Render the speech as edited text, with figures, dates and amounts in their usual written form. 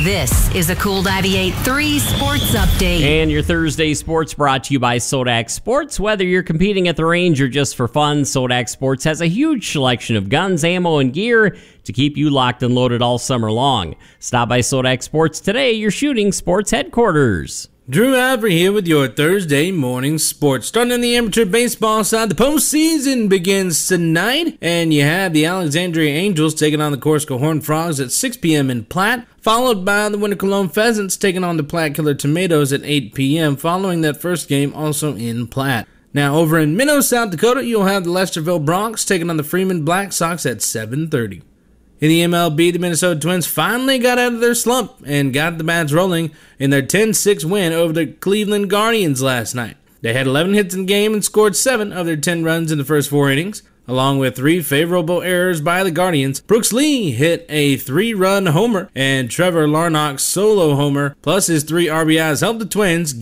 This is a Cool 98.3 Sports Update. And your Thursday sports brought to you by Sodak Sports. Whether you're competing at the range or just for fun, Sodak Sports has a huge selection of guns, ammo, and gear to keep you locked and loaded all summer long. Stop by Sodak Sports today, your shooting sports headquarters. Drew Avery here with your Thursday morning sports. Starting on the amateur baseball side, the postseason begins tonight, and you have the Alexandria Angels taking on the Corsica Horned Frogs at 6 p.m. in Platte, followed by the Winter Cologne Pheasants taking on the Platte Killer Tomatoes at 8 p.m., following that first game also in Platte. Now, over in Minnow, South Dakota, you'll have the Lesterville Broncs taking on the Freeman Black Sox at 7:30. In the MLB, the Minnesota Twins finally got out of their slump and got the bats rolling in their 10-6 win over the Cleveland Guardians last night. They had 11 hits in the game and scored 7 of their 10 runs in the first 4 innings. Along with 3 favorable errors by the Guardians, Brooks Lee hit a 3-run homer, and Trevor Larnach's solo homer plus his 3 RBIs helped the Twins